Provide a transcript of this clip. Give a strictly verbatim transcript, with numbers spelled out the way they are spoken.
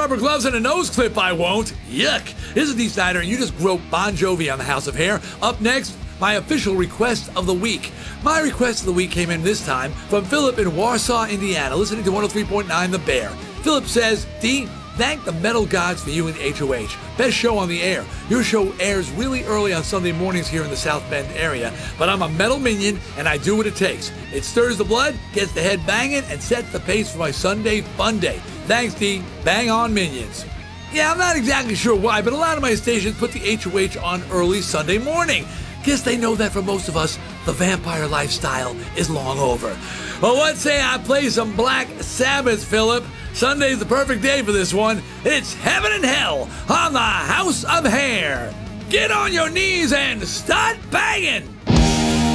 rubber gloves and a nose clip, I won't. Yuck. This is Dee Snider, and you just wrote Bon Jovi on the House of Hair. Up next, my official request of the week. My request of the week came in this time from Philip in Warsaw, Indiana, listening to one oh three point nine The Bear. Philip says, Dee, thank the metal gods for you and H O H. Best show on the air. Your show airs really early on Sunday mornings here in the South Bend area, but I'm a metal minion and I do what it takes. It stirs the blood, gets the head banging, and sets the pace for my Sunday fun day. Thanks, Dee. Bang on, minions. Yeah, I'm not exactly sure why, but a lot of my stations put the H O H on early Sunday morning. Guess they know that for most of us, the vampire lifestyle is long over. Well, what say I play some Black Sabbath, Philip? Sunday's the perfect day for this one. It's Heaven and Hell on the House of Hair. Get on your knees and start banging!